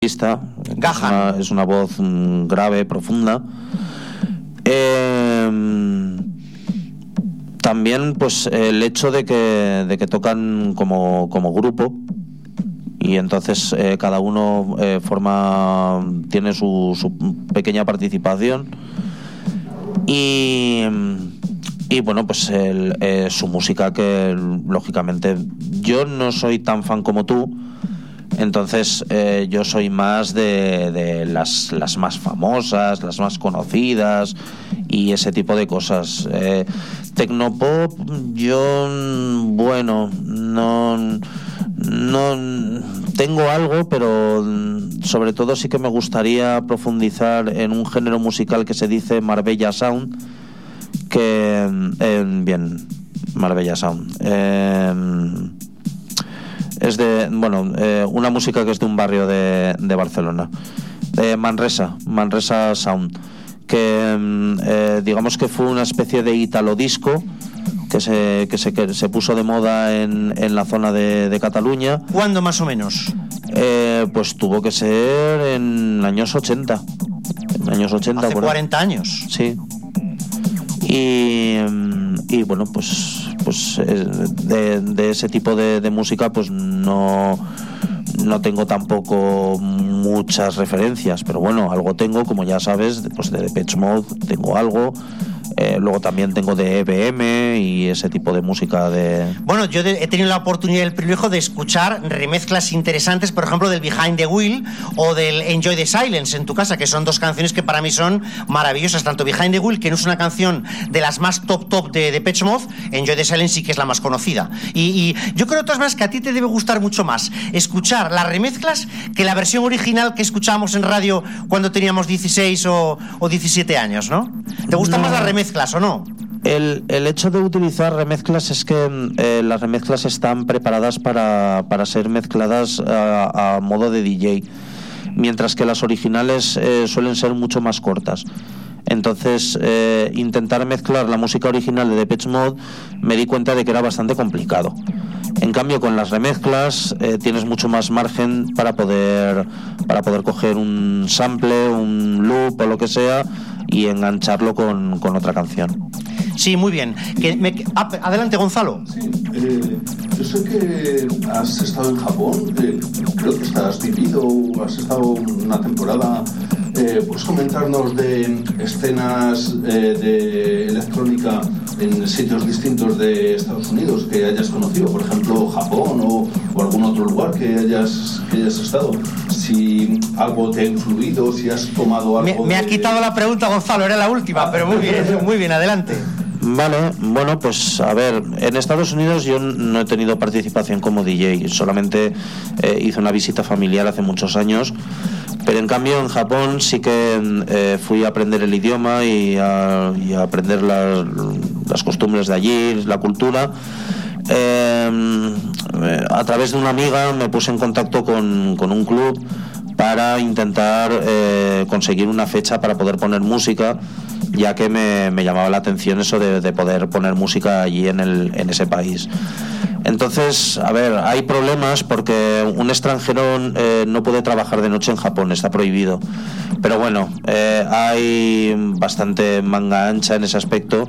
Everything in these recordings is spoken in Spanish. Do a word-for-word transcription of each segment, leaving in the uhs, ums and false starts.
Gahan. Es una, es una voz mm, grave, profunda. Eh, también pues el hecho de que, de que tocan como, como grupo, y entonces eh, cada uno eh, forma tiene su, su pequeña participación, y, y bueno, pues el, eh, su música, que lógicamente yo no soy tan fan como tú. Entonces eh, yo soy más de, de las, las más famosas, las más conocidas y ese tipo de cosas. Eh, Tecnopop, yo, bueno, no, no tengo algo, pero sobre todo sí que me gustaría profundizar en un género musical que se dice Marbella Sound, que, eh, bien, Marbella Sound. Eh, Es de, bueno, eh, una música que es de un barrio de, de Barcelona, de Manresa, Manresa Sound, que eh, digamos que fue una especie de italo disco que se, que se, que se puso de moda en, en la zona de, de Cataluña. ¿Cuándo más o menos? Eh, pues tuvo que ser en años ochenta. En años ochenta. Hace cuarenta años. Sí. Y, y bueno, pues pues de, de ese tipo de, de música pues no no tengo tampoco muchas referencias, pero bueno, algo tengo, como ya sabes, pues de Depeche Mode tengo algo. Eh, luego también tengo de E B M y ese tipo de música de... Bueno, yo de, he tenido la oportunidad y el privilegio de escuchar remezclas interesantes, por ejemplo, del Behind the Wheel o del Enjoy the Silence en tu casa, que son dos canciones que para mí son maravillosas, tanto Behind the Wheel, que no es una canción de las más top top de Depeche Mode, Enjoy the Silence sí que es la más conocida. Y, y yo creo de todas maneras que a ti te debe gustar mucho más escuchar las remezclas que la versión original que escuchábamos en radio cuando teníamos dieciséis o, o diecisiete años, ¿no? ¿Te gustan no. más las remezclas? ¿Remezclas o no? El, el hecho de utilizar remezclas es que eh, las remezclas están preparadas para, para ser mezcladas a, a modo de D J, mientras que las originales eh, suelen ser mucho más cortas. Entonces, eh, intentar mezclar la música original de Depeche Mode me di cuenta de que era bastante complicado. En cambio, con las remezclas eh, tienes mucho más margen para poder, para poder coger un sample, un loop o lo que sea y engancharlo con, con otra canción. Sí, muy bien. Que me, adelante, Gonzalo. Sí, eh, yo sé que has estado en Japón, eh, creo que has vivido, has estado una temporada. Eh, ¿Puedes comentarnos de escenas eh, de electrónica en sitios distintos de Estados Unidos que hayas conocido? Por ejemplo, Japón o, o algún otro lugar que hayas, que hayas estado. Si algo te ha influido, si has tomado algo... Me, me de... ha quitado la pregunta, Gonzalo, era la última, ah, pero muy bien, muy bien, adelante. Vale, bueno, pues a ver, en Estados Unidos yo no he tenido participación como D J, solamente eh, hice una visita familiar hace muchos años, pero en cambio en Japón sí que eh, fui a aprender el idioma y a, y a aprender las, las costumbres de allí, la cultura. Eh, a través de una amiga me puse en contacto con, con un club para intentar eh, conseguir una fecha para poder poner música, ya que me, me llamaba la atención eso de, de poder poner música allí en, el, en ese país. Entonces, a ver, hay problemas porque un extranjero eh, no puede trabajar de noche en Japón, está prohibido. Pero bueno, eh, hay bastante manga ancha en ese aspecto.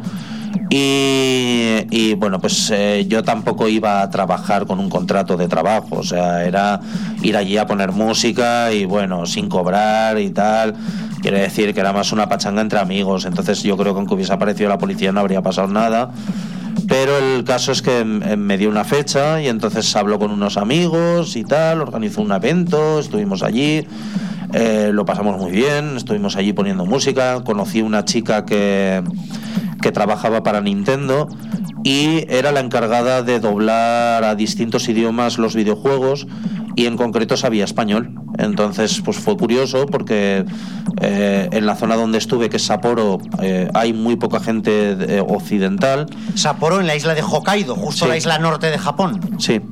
Y, y bueno, pues eh, yo tampoco iba a trabajar con un contrato de trabajo, o sea, era ir allí a poner música y bueno, sin cobrar y tal. Quiere decir que era más una pachanga entre amigos, entonces yo creo que aunque hubiese aparecido la policía no habría pasado nada. Pero el caso es que me dio una fecha y entonces habló con unos amigos y tal, organizó un evento, estuvimos allí, eh, lo pasamos muy bien, estuvimos allí poniendo música, conocí una chica que, que trabajaba para Nintendo y era la encargada de doblar a distintos idiomas los videojuegos y en concreto sabía español. Entonces pues fue curioso porque eh, en la zona donde estuve, que es Sapporo, eh, hay muy poca gente eh, occidental. Sapporo en la isla de Hokkaido, justo sí. La isla norte de Japón. Sí.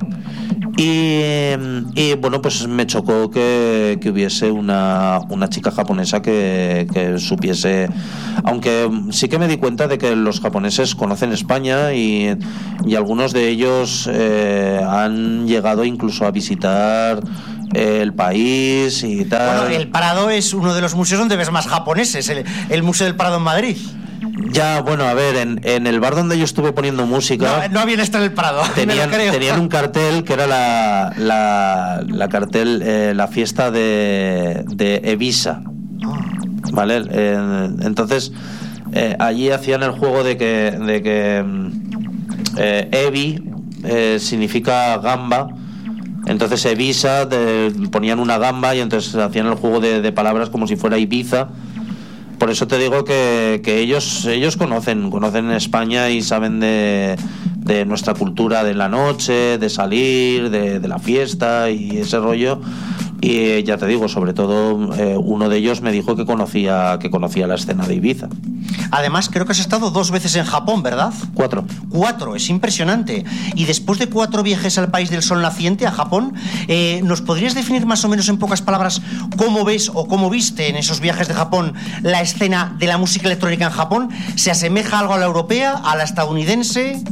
Y, y bueno, pues me chocó que, que hubiese una, una chica japonesa que, que supiese, aunque sí que me di cuenta de que los japoneses conocen España y, y algunos de ellos eh, han llegado incluso a visitar el país y tal. Bueno, el Prado es uno de los museos donde ves más japoneses, el, el Museo del Prado en Madrid. Ya, bueno, a ver, en, en el bar donde yo estuve poniendo música... No, no había estar en el Prado, tenían, me lo creo. Tenían un cartel que era la, la, la cartel, eh, la fiesta de, de Evisa, ¿vale? Eh, entonces, eh, allí hacían el juego de que, de que eh, Evi eh, significa gamba. Entonces Evisa, de, ponían una gamba y entonces hacían el juego de, de palabras como si fuera Ibiza. Por eso te digo que, que ellos ellos conocen conocen España y saben de, de nuestra cultura de la noche, de salir, de, de la fiesta y ese rollo. Y ya te digo, sobre todo eh, uno de ellos me dijo que conocía que conocía la escena de Ibiza. Además, creo que has estado dos veces en Japón, ¿verdad? Cuatro. Cuatro, es impresionante. Y después de cuatro viajes al país del sol naciente, a Japón, eh, ¿nos podrías definir más o menos en pocas palabras cómo ves o cómo viste en esos viajes de Japón la escena de la música electrónica en Japón? ¿Se asemeja algo a la europea, a la estadounidense?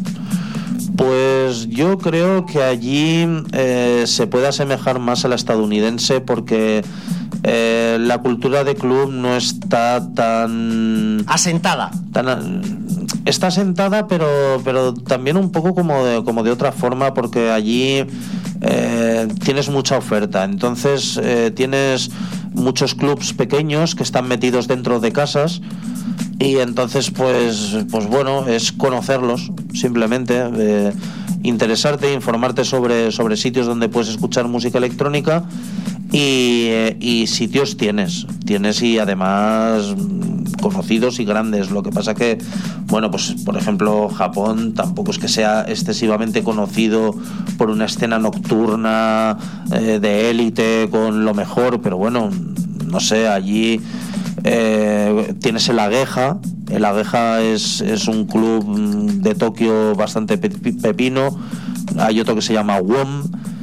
Pues yo creo que allí eh, se puede asemejar más a la estadounidense porque eh, la cultura de club no está tan... Asentada. Tan, está asentada, pero, pero también un poco como de, como de otra forma, porque allí eh, tienes mucha oferta. Entonces eh, tienes muchos clubs pequeños que están metidos dentro de casas. Y entonces, pues, pues bueno, es conocerlos, simplemente, eh, interesarte, informarte sobre, sobre sitios donde puedes escuchar música electrónica y, eh, y sitios tienes, tienes y además conocidos y grandes. Lo que pasa que, bueno, pues por ejemplo, Japón tampoco es que sea excesivamente conocido por una escena nocturna eh, de élite con lo mejor, pero bueno, no sé, allí... Eh, tienes el Ageha. El Ageha es, es un club de Tokio bastante pepino. Hay otro que se llama W O M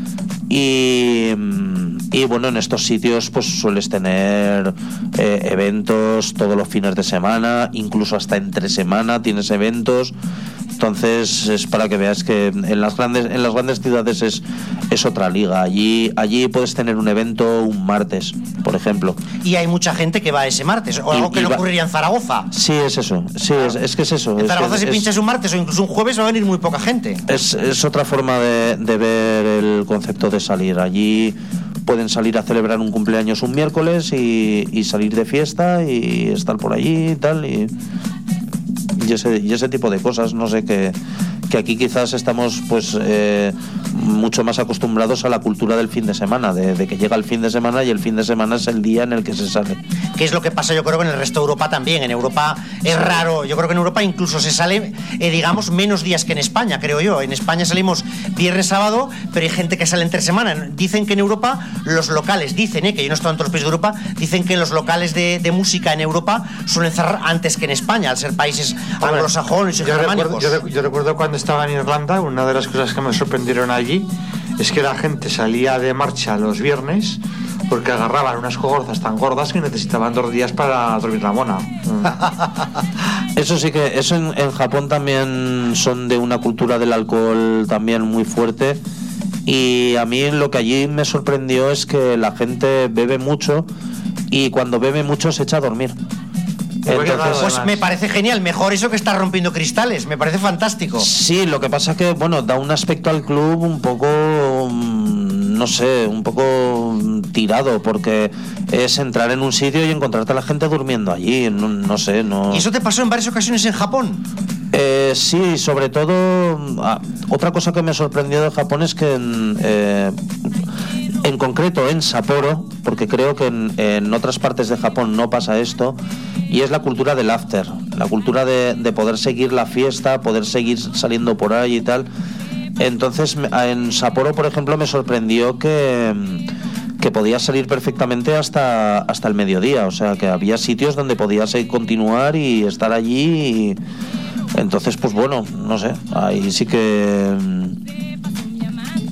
y, y bueno, en estos sitios pues sueles tener eh, eventos todos los fines de semana, incluso hasta entre semana tienes eventos. Entonces es para que veas que en las grandes en las grandes ciudades es es otra liga. Allí allí puedes tener un evento un martes, por ejemplo. Y hay mucha gente que va ese martes, o algo que no ocurriría en Zaragoza. Sí, es eso. Sí, es, es que es eso. En Zaragoza es si es, pinchas un martes o incluso un jueves va a venir muy poca gente. Es, es otra forma de, de ver el concepto de salir. Allí pueden salir a celebrar un cumpleaños un miércoles y, y salir de fiesta y estar por allí y tal y Y ese, y ese tipo de cosas, no sé, que, que aquí quizás estamos pues eh, mucho más acostumbrados a la cultura del fin de semana, de, de que llega el fin de semana y el fin de semana es el día en el que se sale. Que es lo que pasa yo creo que en el resto de Europa también. En Europa es sí. raro, yo creo que en Europa incluso se sale, eh, digamos, menos días que en España, creo yo. En España salimos viernes, sábado, pero hay gente que sale entre semana. Dicen que en Europa los locales, dicen, eh, que yo no estoy en todos los países de Europa, dicen que los locales de, de música en Europa suelen cerrar antes que en España, al ser países anglosajones y germánicos. Yo, recuerdo, yo recuerdo cuando estaba en Irlanda, una de las cosas que me sorprendieron allí es que la gente salía de marcha los viernes porque agarraban unas cogorzas tan gordas que necesitaban dos días para dormir la mona. Eso sí que, eso en, en Japón también son de una cultura del alcohol también muy fuerte. Y a mí lo que allí me sorprendió es que la gente bebe mucho y cuando bebe mucho se echa a dormir. Entonces, pues me parece genial, mejor eso que estar rompiendo cristales, me parece fantástico. Sí, lo que pasa que, bueno, da un aspecto al club un poco, no sé, un poco tirado, porque es entrar en un sitio y encontrarte a la gente durmiendo allí, no, no sé, no... ¿Y eso te pasó en varias ocasiones en Japón? Eh, sí, sobre todo, ah, otra cosa que me sorprendió de Japón es que en, eh, en concreto en Sapporo, porque creo que en, en otras partes de Japón no pasa esto, y es la cultura del after, la cultura de, de poder seguir la fiesta, poder seguir saliendo por ahí y tal. Entonces en Sapporo, por ejemplo, me sorprendió que, que podías salir perfectamente hasta, hasta el mediodía, o sea que había sitios donde podías continuar y estar allí y, entonces pues bueno, no sé, ahí sí que... Sí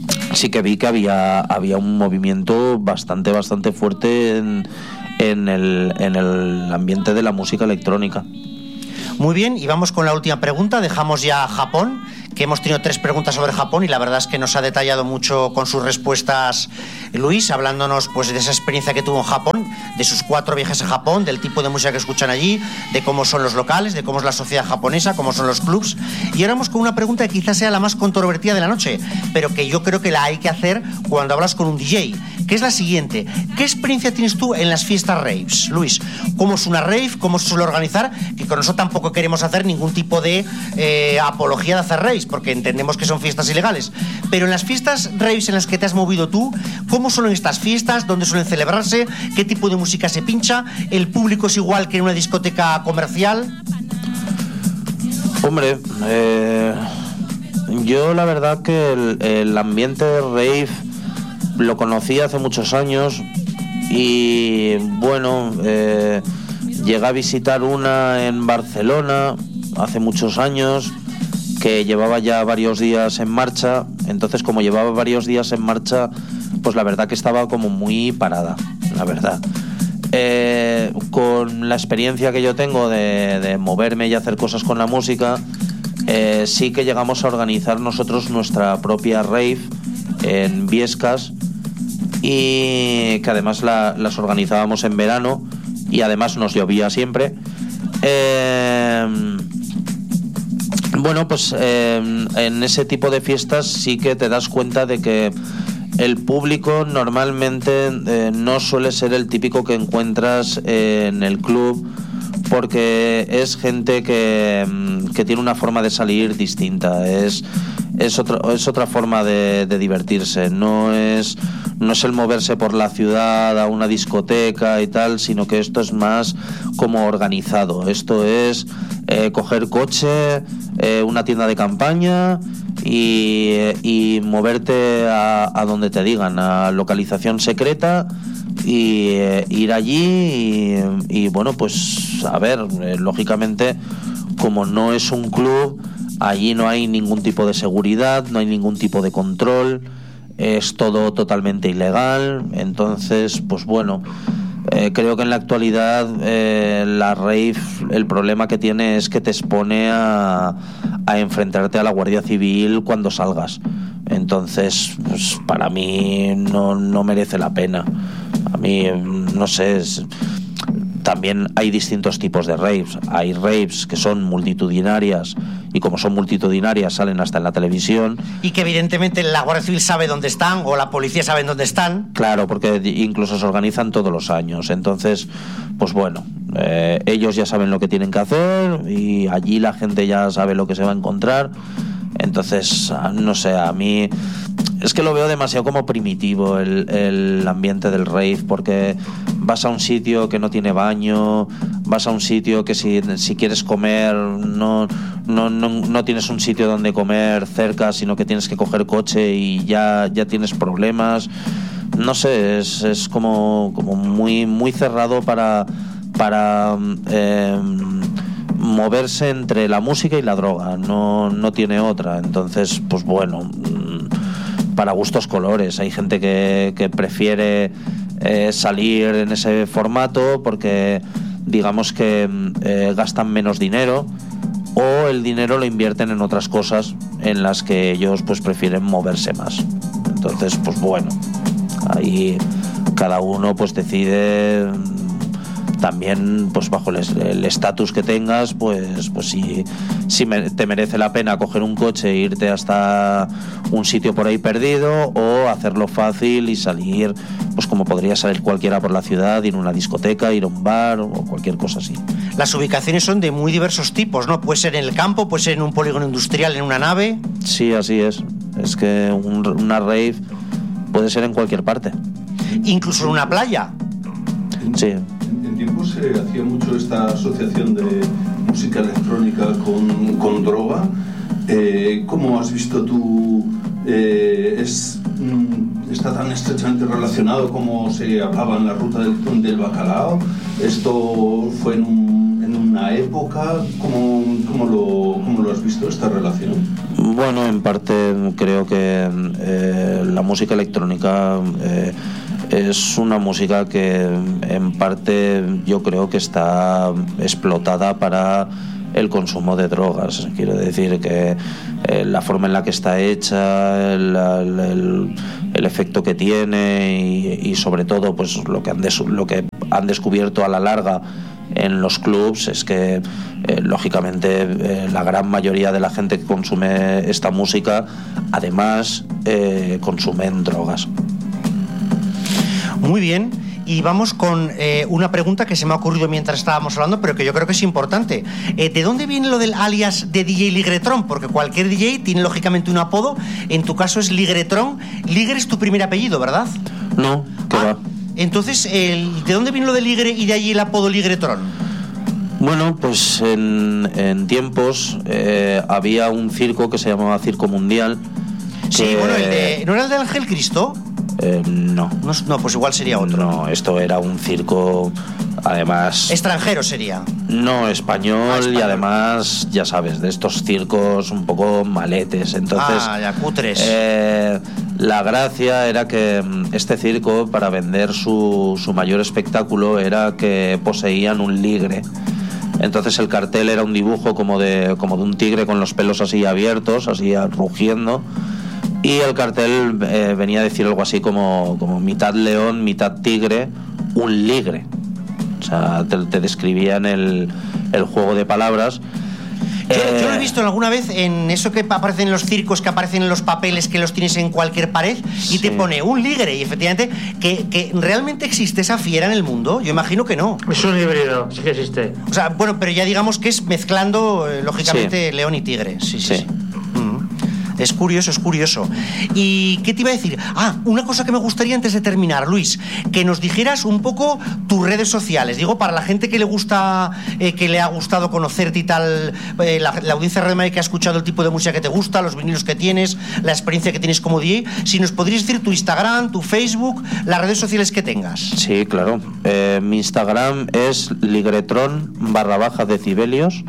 sí que vi que había, había un movimiento bastante, bastante fuerte en, en, el, en el ambiente de la música electrónica. Muy bien, y vamos con la última pregunta. Dejamos ya Japón, que hemos tenido tres preguntas sobre Japón y la verdad es que nos ha detallado mucho con sus respuestas Luis, hablándonos pues de esa experiencia que tuvo en Japón, de sus cuatro viajes a Japón, del tipo de música que escuchan allí, de cómo son los locales, de cómo es la sociedad japonesa, cómo son los clubs. Y ahora vamos con una pregunta que quizás sea la más controvertida de la noche, pero que yo creo que la hay que hacer cuando hablas con un D J, que es la siguiente: ¿qué experiencia tienes tú en las fiestas raves, Luis? ¿Cómo es una rave? ¿Cómo se suele organizar? Que con eso tampoco queremos hacer ningún tipo de eh, apología de hacer raves, porque entendemos que son fiestas ilegales, pero en las fiestas raves en las que te has movido tú, ¿cómo son estas fiestas? ¿Dónde suelen celebrarse? ¿Qué tipo de música se pincha? ¿El público es igual que en una discoteca comercial? Hombre, eh, yo la verdad que el, el ambiente rave lo conocí hace muchos años y bueno, eh, llegué a visitar una en Barcelona hace muchos años, que llevaba ya varios días en marcha. Entonces, como llevaba varios días en marcha, pues la verdad que estaba como muy parada, la verdad. Eh, con la experiencia que yo tengo de, de moverme y hacer cosas con la música, eh, sí que llegamos a organizar nosotros nuestra propia rave en Viescas, y que además la, las organizábamos en verano y además nos llovía siempre. Eh, Bueno, pues eh, en ese tipo de fiestas sí que te das cuenta de que el público normalmente eh, no suele ser el típico que encuentras eh, en el club, porque es gente que, que tiene una forma de salir distinta, es, es, otro, es otra forma de, de divertirse, no es, no es el moverse por la ciudad a una discoteca y tal, sino que esto es más como organizado, esto es eh, coger coche, eh, una tienda de campaña y, y moverte a, a donde te digan, a localización secreta, y eh, ir allí y, y bueno, pues a ver, eh, lógicamente, como no es un club, allí no hay ningún tipo de seguridad, no hay ningún tipo de control, es todo totalmente ilegal. Entonces, pues bueno, eh, creo que en la actualidad eh, la rave, el problema que tiene es que te expone a, a enfrentarte a la Guardia Civil cuando salgas. Entonces, pues para mí no, no merece la pena. A mí, no sé, es, también hay distintos tipos de raves. Hay raves que son multitudinarias y como son multitudinarias salen hasta en la televisión. Y que evidentemente la Guardia Civil sabe dónde están o la policía sabe dónde están. Claro, porque incluso se organizan todos los años. Entonces, pues bueno, eh, ellos ya saben lo que tienen que hacer y allí la gente ya sabe lo que se va a encontrar. Entonces, no sé, a mí es que lo veo demasiado como primitivo el, el ambiente del rave, porque vas a un sitio que no tiene baño, vas a un sitio que si, si quieres comer no, no, no, no tienes un sitio donde comer cerca, sino que tienes que coger coche y ya, ya tienes problemas. No sé, es, es como, como muy, muy cerrado para... para eh, moverse entre la música y la droga, no, no tiene otra. Entonces, pues bueno, para gustos colores. Hay gente que, que prefiere eh, salir en ese formato porque digamos que eh, gastan menos dinero, o el dinero lo invierten en otras cosas en las que ellos pues prefieren moverse más. Entonces, pues bueno, ahí cada uno pues decide. También, pues bajo el estatus que tengas, pues, pues si, si me, te merece la pena coger un coche e irte hasta un sitio por ahí perdido, o hacerlo fácil y salir, pues como podría salir cualquiera por la ciudad, ir a una discoteca, ir a un bar o cualquier cosa así. Las ubicaciones son de muy diversos tipos, ¿no? Puede ser en el campo, puede ser en un polígono industrial, en una nave. Sí, así es. Es que un, una rave puede ser en cualquier parte. Incluso en una playa. Sí. En tiempos se hacía mucho esta asociación de música electrónica con, con droga. Eh, ¿Cómo has visto tú? Eh, es, ¿Está tan estrechamente relacionado como se hablaba en la ruta del, del bacalao? ¿Esto fue en un, en un una época? ¿Cómo, cómo, lo, cómo lo has visto, esta relación? Bueno, en parte creo que eh, la música electrónica eh, es una música que en parte yo creo que está explotada para el consumo de drogas. Quiero decir que eh, la forma en la que está hecha, el, el, el efecto que tiene y, y sobre todo pues lo que han des, lo que han descubierto a la larga en los clubs es que eh, lógicamente eh, la gran mayoría de la gente que consume esta música además eh, consumen drogas. Muy bien, y vamos con eh, una pregunta que se me ha ocurrido mientras estábamos hablando, pero que yo creo que es importante. Eh, ¿De dónde viene lo del alias de D J Ligretron? Porque cualquier D J tiene lógicamente un apodo. En tu caso es Ligretron. Ligre es tu primer apellido, ¿verdad? No, ¿qué ah, va? Entonces, el, ¿de dónde viene lo de Ligre y de allí el apodo Ligretron? Bueno, pues en, en tiempos eh, había un circo que se llamaba Circo Mundial. Sí, que, bueno, el de, ¿no era el de Ángel Cristo? Eh, no. no. No, pues igual sería otro. No, esto era un circo, además... Extranjero sería. No, español, ah, español. Y además, ya sabes, de estos circos un poco maletes. Entonces, ah, ya cutres. Eh, la gracia era que este circo, para vender su, su mayor espectáculo, era que poseían un ligre. Entonces el cartel era un dibujo como de, como de un tigre con los pelos así abiertos, así rugiendo. Y el cartel eh, venía a decir algo así como, como mitad león, mitad tigre, un ligre. O sea, te, te describían el, el juego de palabras. Yo, eh, yo lo he visto alguna vez en eso que aparece en los circos, que aparecen en los papeles que los tienes en cualquier pared y sí. Te pone un ligre. Y efectivamente, que, que realmente existe esa fiera en el mundo, yo imagino que no. Es un híbrido, sí que existe. O sea, bueno, pero ya digamos que es mezclando, eh, lógicamente, sí. León y tigre. Sí, sí, sí. sí. Es curioso, es curioso. ¿Y qué te iba a decir? Ah, una cosa que me gustaría antes de terminar, Luis, que nos dijeras un poco tus redes sociales. Digo, para la gente que le gusta, eh, que le ha gustado conocerte y tal, eh, la, la audiencia de Radio Mike que ha escuchado el tipo de música que te gusta, los vinilos que tienes, la experiencia que tienes como D J, si nos podrías decir tu Instagram, tu Facebook, las redes sociales que tengas. Sí, claro. Eh, mi Instagram es ligretron barra baja decibelios.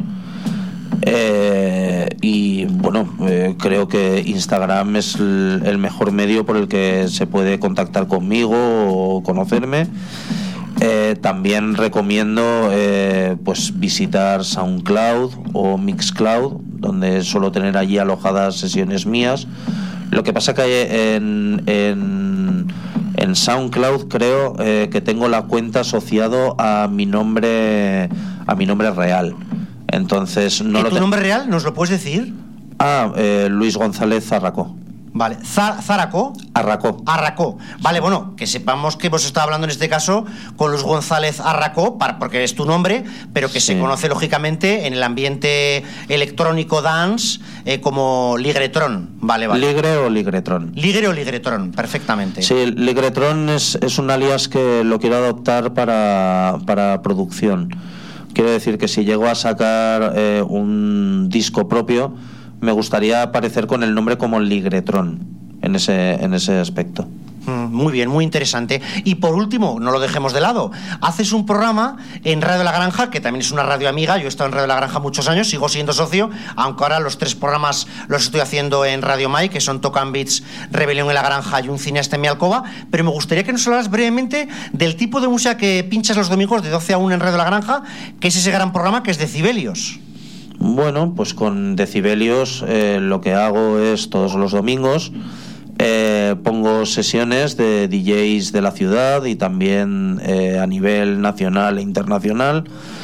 Eh, y bueno, eh, creo que Instagram es el, el mejor medio por el que se puede contactar conmigo o conocerme. Eh, también recomiendo eh, pues visitar SoundCloud o Mixcloud, donde suelo tener allí alojadas sesiones mías. Lo que pasa que en, en, en SoundCloud creo eh, que tengo la cuenta asociado a mi nombre a mi nombre real. Entonces no ¿Y lo tu te... nombre real nos lo puedes decir? Ah, eh, Luis González Arracó. Vale, ¿Zaracó? Arracó. Arracó. Vale, bueno, que sepamos que hemos estado hablando en este caso con Luis González Arracó, porque es tu nombre, pero que sí. Se conoce lógicamente en el ambiente electrónico dance eh, como Ligretron. Vale, vale. Ligre o Ligretron. Ligre o Ligretron, perfectamente. Sí, Ligretron es, es un alias que lo quiero adoptar para, para producción. Quiero decir que si llego a sacar eh, un disco propio, me gustaría aparecer con el nombre como Ligretron en ese, en ese aspecto. Muy bien, muy interesante. Y por último, no lo dejemos de lado, haces un programa en Radio La Granja, que también es una radio amiga. Yo he estado en Radio La Granja muchos años, sigo siendo socio, aunque ahora los tres programas los estoy haciendo en Radio Mike, que son Tocan Beats, Rebelión en la Granja y Un cineasta en mi alcoba. Pero me gustaría que nos hablaras brevemente del tipo de música que pinchas los domingos de doce a una en Radio La Granja, que es ese gran programa que es Decibelios. Bueno, pues con Decibelios eh, lo que hago es todos los domingos eh, pongo sesiones de D Js de la ciudad y también eh, a nivel nacional e internacional.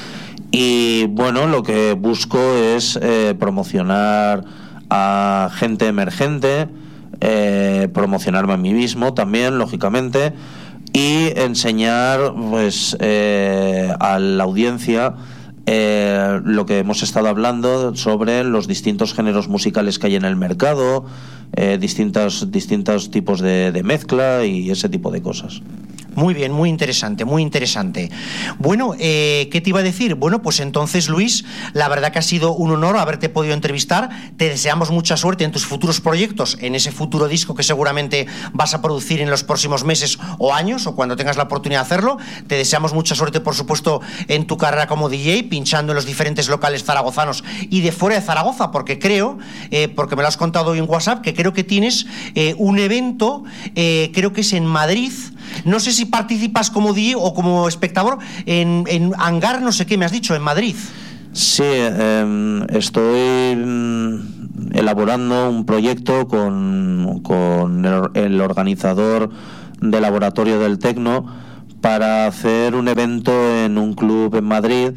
Y bueno, lo que busco es eh, promocionar a gente emergente, eh, promocionarme a mí mismo también, lógicamente, y enseñar pues eh, a la audiencia Eh, lo que hemos estado hablando sobre los distintos géneros musicales que hay en el mercado, eh, distintos, distintos tipos de, de mezcla y ese tipo de cosas. Muy bien, muy interesante, muy interesante. Bueno, eh, ¿qué te iba a decir? Bueno, pues entonces, Luis, la verdad que ha sido un honor haberte podido entrevistar. Te deseamos mucha suerte en tus futuros proyectos, en ese futuro disco que seguramente vas a producir en los próximos meses o años, o cuando tengas la oportunidad de hacerlo. Te deseamos mucha suerte, por supuesto, en tu carrera como D J, pinchando en los diferentes locales zaragozanos y de fuera de Zaragoza, porque creo, eh, porque me lo has contado hoy en WhatsApp, que creo que tienes eh, un evento, eh, creo que es en Madrid. No sé si participas como D J o como espectador en, en Hangar, no sé qué, me has dicho, en Madrid. Sí, eh, estoy elaborando un proyecto con, con el, el organizador del Laboratorio del Tecno para hacer un evento en un club en Madrid,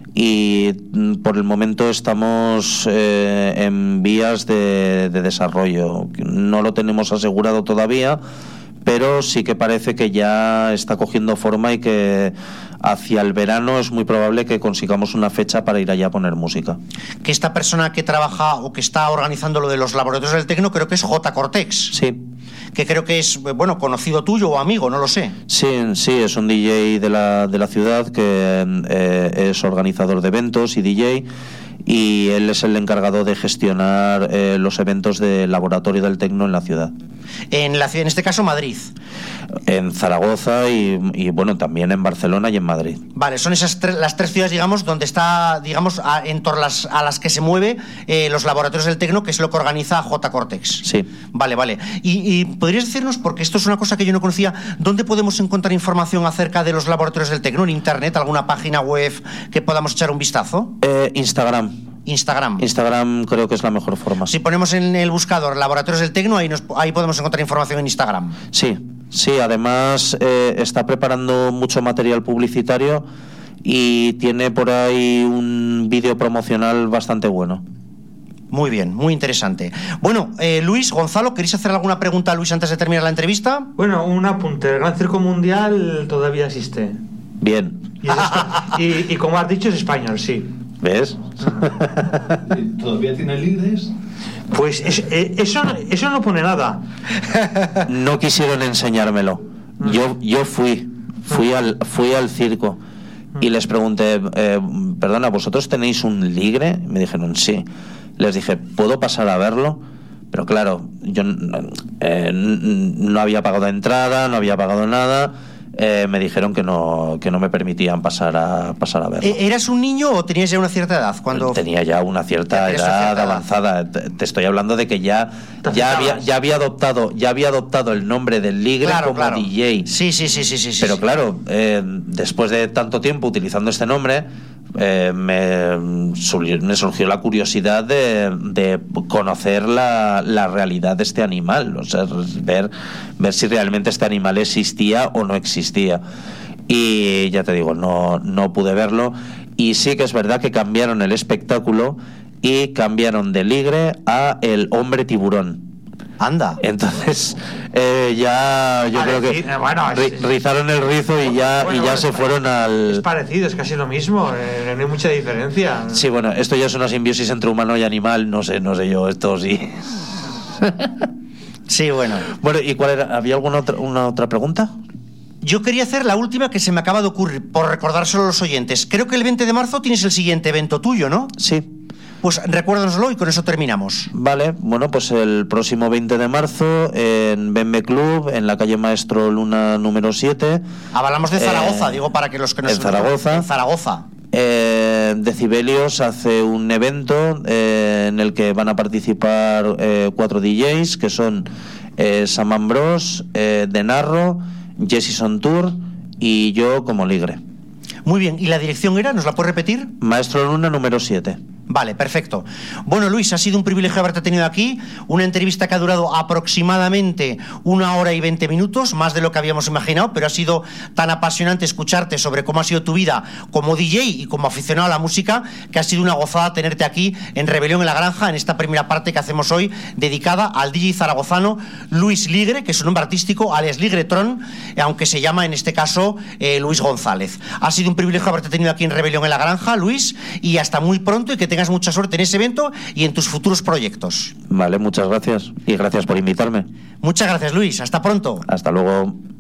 y por el momento estamos eh, en vías de, de desarrollo. No lo tenemos asegurado todavía, pero sí que parece que ya está cogiendo forma y que hacia el verano es muy probable que consigamos una fecha para ir allá a poner música. Que esta persona que trabaja o que está organizando lo de los laboratorios del Tecno, creo que es J. Cortex. Sí. Que creo que es, bueno, conocido tuyo o amigo, no lo sé. Sí, sí, es un D J de la, de la ciudad que eh, es organizador de eventos y D J, y él es el encargado de gestionar eh, los eventos del Laboratorio del Tecno en la ciudad. En, la, en este caso, Madrid. En Zaragoza y, y bueno, también en Barcelona y en Madrid. Vale, son esas tres, las tres ciudades, digamos, donde está, digamos, a, en torno a las, a las que se mueve eh, los laboratorios del Tecno, que es lo que organiza J. Cortex. Sí. Vale, vale. Y, y podrías decirnos, porque esto es una cosa que yo no conocía, ¿dónde podemos encontrar información acerca de los laboratorios del Tecno? ¿En internet? ¿Alguna página web que podamos echar un vistazo? Eh, Instagram. Instagram. Instagram creo que es la mejor forma. Si ponemos en el buscador Laboratorios del Tecno, ahí, nos, ahí podemos encontrar información en Instagram. Sí, sí, además eh, está preparando mucho material publicitario y tiene por ahí un vídeo promocional bastante bueno. Muy bien, muy interesante. Bueno, eh, Luis, Gonzalo, ¿queréis hacer alguna pregunta a Luis antes de terminar la entrevista? Bueno, un apunte. El Gran Circo Mundial todavía existe. Bien. Y, es y, y como has dicho, es español, sí. ¿Ves? ¿Todavía tiene líderes? Pues es, eso, eso no pone nada. No quisieron enseñármelo. Yo, yo fui, fui al, fui al circo y les pregunté, eh, perdona, ¿vosotros tenéis un ligre? Me dijeron, sí. Les dije, ¿puedo pasar a verlo? Pero claro, yo eh, no había pagado entrada, no había pagado nada. Eh, me dijeron que no que no me permitían pasar a pasar a verlo. ¿Eras un niño o tenías ya una cierta edad? Cuando tenía ya una cierta edad cierta avanzada. Edad. Te estoy hablando de que ya ya había ya había adoptado ya había adoptado el nombre del ligre, claro, como claro. D J. Sí, sí, sí, sí, sí. Pero sí. claro, eh, después de tanto tiempo utilizando este nombre, eh, me, surgió, me surgió la curiosidad de, de conocer la, la realidad de este animal, o sea, ver ver si realmente este animal existía o no existía. Y ya te digo, no, no pude verlo. Y sí que es verdad que cambiaron el espectáculo y cambiaron de ligre a el hombre tiburón. Anda. Entonces eh, ya yo creo que bueno, ri, rizaron el rizo y ya bueno, y ya bueno, se fueron al... Es parecido, es casi lo mismo, eh, no hay mucha diferencia. Sí, bueno, esto ya es una simbiosis entre humano y animal, no sé, no sé yo, esto sí. Sí, bueno. Bueno, ¿y cuál era? ¿Había alguna otra, una otra pregunta? Yo quería hacer la última que se me acaba de ocurrir, por recordárselo a los oyentes. Creo que el veinte de marzo tienes el siguiente evento tuyo, ¿no? Sí. Pues recuérdanoslo y con eso terminamos. Vale, bueno, pues el próximo veinte de marzo en Bembe Club, en la calle Maestro Luna número siete. Hablamos de Zaragoza, eh, digo, para que los que nos... En Zaragoza. En Zaragoza. Eh, Decibelios hace un evento eh, en el que van a participar eh, cuatro D Js, que son eh, Saman Bros, eh, De Narro, Jessison Tour y yo como ligre. Muy bien, ¿y la dirección era? ¿Nos la puedes repetir? Maestro Luna número siete. Vale, perfecto. Bueno, Luis, ha sido un privilegio haberte tenido aquí. Una entrevista que ha durado aproximadamente una hora y veinte minutos, más de lo que habíamos imaginado, pero ha sido tan apasionante escucharte sobre cómo ha sido tu vida como D J y como aficionado a la música, que ha sido una gozada tenerte aquí en Rebelión en la Granja, en esta primera parte que hacemos hoy, dedicada al D J zaragozano Luis Ligre, que es su nombre artístico, alias Ligretron, aunque se llama en este caso eh, Luis González. Ha sido un privilegio haberte tenido aquí en Rebelión en la Granja, Luis, y hasta muy pronto y que tengas mucha suerte en ese evento y en tus futuros proyectos. Vale, muchas gracias y gracias por invitarme. Muchas gracias, Luis. Hasta pronto. Hasta luego.